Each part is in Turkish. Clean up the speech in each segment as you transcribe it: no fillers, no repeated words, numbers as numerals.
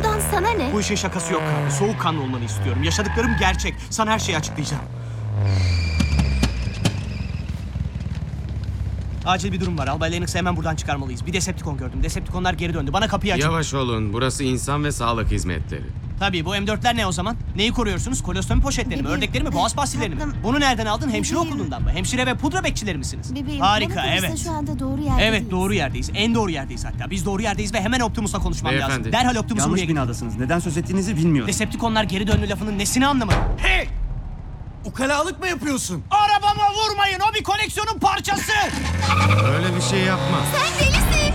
Bundan sana ne? Bu işin şakası yok abi. Soğukkanlı olmanı istiyorum. Yaşadıklarım gerçek. Sana her şeyi açıklayacağım. Acil bir durum var. Albay Lennox'ı hemen buradan çıkarmalıyız. Bir Decepticon gördüm. Decepticonlar geri döndü. Bana kapıyı açın. Yavaş olun. Burası insan ve sağlık hizmetleri. Tabii bu M4'ler ne o zaman? Neyi koruyorsunuz? Kolostomi poşetleri mi? Ördekleri mi? Boğaz pastilleri mi? Bunu nereden aldın? Hemşire okulundan mı? Hemşire ve pudra bekçileri misiniz? Bebeğim, Harika, bana kalırsa evet. Şu anda doğru yerdeyiz. Evet, doğru yerdeyiz. En doğru yerdeyiz hatta. Biz doğru yerdeyiz ve hemen Optimus'la konuşmam lazım. Beyefendi. Derhal Optimus'u buraya Yanlış getir. binadasınız. Neden söz ettiğinizi bilmiyorum. Decepticonlar geri döndü lafının nesini anlamadım. Hey! Ukalalık mı yapıyorsun? Arabama vurmayın. O bir koleksiyonun parçası. Öyle bir şey yapma. Sen delisin.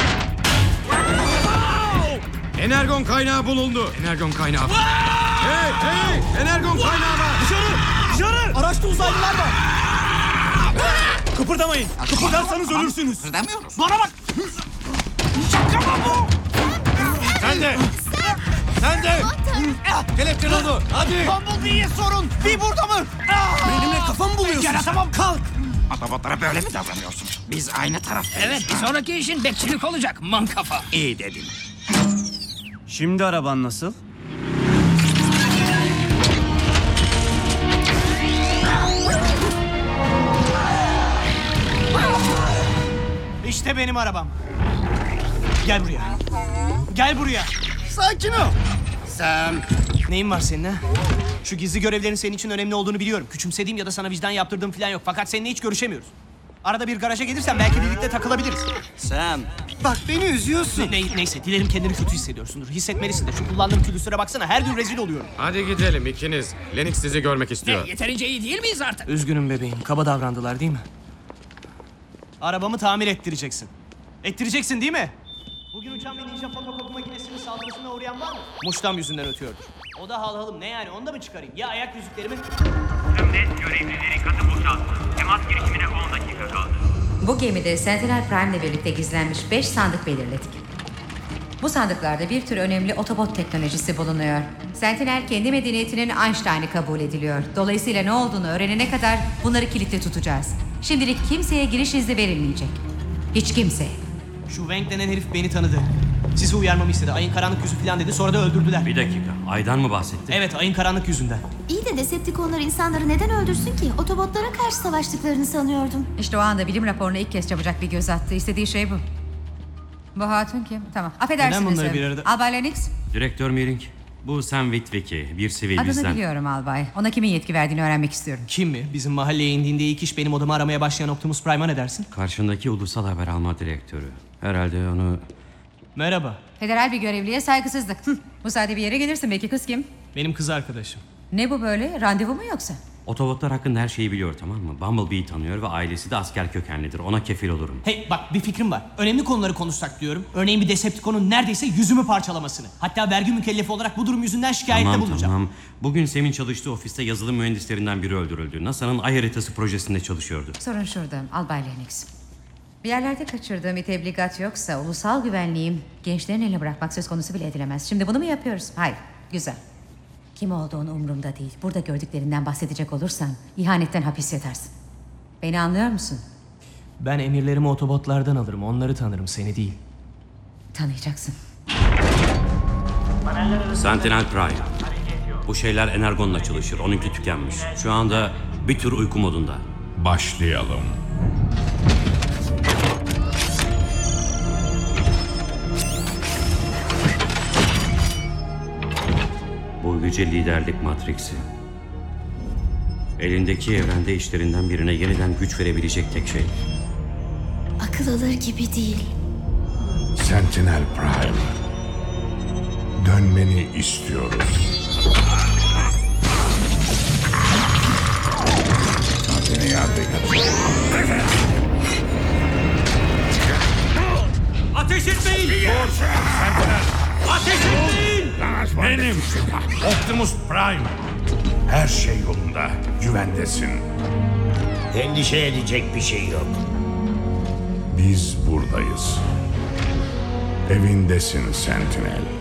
Energon kaynağı bulundu. Energon kaynağı. Hey! Hey! Energon kaynağı var. Dışarı! Araçta uzaylılar var. Kıpırdamayın. Kıpırdarsanız ölürsünüz. Kıpırdamıyoruz. Bana bak. Şaka mı bu? Sen de. Sen de. Kelepçen oldu. Hadi. Bumblebee'ye sorun. Bir burada mı? Benimle kafa mı buluyorsun? Yaratamam, kalk. Otobotlara böyle mi davranıyorsun? Biz aynı taraftayız. Evet, bir sonraki işin bekçilik olacak, man kafa. İyi dedin. Şimdi araban nasıl? İşte benim arabam. Gel buraya. Gel buraya. Sakin ol. Sam. Neyin var senin ha? Şu gizli görevlerin senin için önemli olduğunu biliyorum. Küçümsediğim ya da sana vicdan yaptırdığım falan yok. Fakat seninle hiç görüşemiyoruz. Arada bir garaja gelirsen belki birlikte takılabiliriz. Sam. Bak beni üzüyorsun. Neyse dilerim kendini kötü hissediyorsundur. Hissetmelisin de şu kullandığım külüsüre baksana. Her gün rezil oluyorum. Hadi gidelim ikiniz. Lennox sizi görmek istiyor. Yeterince iyi değil miyiz artık? Üzgünüm bebeğim. Kaba davrandılar değil mi? Arabamı tamir ettireceksin. Ettireceksin değil mi? Bugün uçan ve ninja fotokopi makinesinin saldırısına uğrayan var mı? Muştam yüzünden ötüyordur. O da halhalım ne yani, onu da mı çıkarayım? Ya ayak yüzüklerimi? Tüm net görevlileri katı boşalttı. Temas girişimine 10 dakika kaldı. Bu gemide Sentinel Prime ile birlikte gizlenmiş 5 sandık belirledik. Bu sandıklarda bir tür önemli otobot teknolojisi bulunuyor. Sentinel kendi medeniyetinin Einstein'ı kabul ediliyor. Dolayısıyla ne olduğunu öğrenene kadar bunları kilitli tutacağız. Şimdilik kimseye giriş izni verilmeyecek. Hiç kimseye. Şu Wang denen herif beni tanıdı. Sizi uyarmamı istedi. Ayın karanlık yüzü falan dedi. Sonra da öldürdüler. Bir dakika, Ay'dan mı bahsetti? Evet, ayın karanlık yüzünden. İyi de Decepticonlar insanları neden öldürsün ki? Otobotlara karşı savaştıklarını sanıyordum. İşte o anda bilim raporuna ilk kez çabucak bir göz attı. İstediği şey bu. Bu hatun kim? Tamam. Affedersiniz. Neden bunları bir arada- Albay Lennox. Direktör Meering, bu Sam Witwicky, bir sivil Adını bizden. biliyorum albay. Ona kimin yetki verdiğini öğrenmek istiyorum. Kim mi? Bizim mahalleye indiğinde ilk iş benim odamı aramaya başlayan Optimus Prime'a ne dersin? Karşındaki ulusal haber alma direktörü. Herhalde onu... Merhaba. Federal bir görevliye saygısızlık. Bu saatte bir yere gelirsin. Belki kız kim? Benim kız arkadaşım. Ne bu böyle? Randevu mu yoksa? Otobotlar hakkında her şeyi biliyor, tamam mı? Bumblebee'yi tanıyor ve ailesi de asker kökenlidir. Ona kefil olurum. Hey bak, bir fikrim var. Önemli konuları konuşsak diyorum. Örneğin bir Decepticon'un neredeyse yüzümü parçalamasını. Hatta vergi mükellefi olarak bu durum yüzünden şikayette bulunacağım. Tamam. Bugün Sam'in çalıştığı ofiste yazılım mühendislerinden biri öldürüldü. NASA'nın ay haritası projesinde çalışıyordu. Sorun şurada. Albay Lennox. Bir yerlerde kaçırdığım bir tebligat yoksa ulusal güvenliğim gençlerin eline bırakmak söz konusu bile edilemez. Şimdi bunu mu yapıyoruz? Hayır. Güzel. Kim olduğun umurumda değil. Burada gördüklerinden bahsedecek olursan ihanetten hapis yatarsın. Beni anlıyor musun? Ben emirlerimi otobotlardan alırım. Onları tanırım, seni değil. Tanıyacaksın. Sentinel Prime. Bu şeyler Energon'la çalışır. Onunki tükenmiş. Şu anda bir tür uyku modunda. Başlayalım. Bu yüce liderlik matriksi. Elindeki evrende işlerinden birine yeniden güç verebilecek tek şey. Akıl alır gibi değil. Sentinel Prime. Dönmeni istiyoruz. Seni yardım et. Ateş etmeyin. Ateş etmeyin. Benim Optimus Prime. Her şey yolunda. Güvendesin. Endişe edecek bir şey yok. Biz buradayız. Evindesin Sentinel.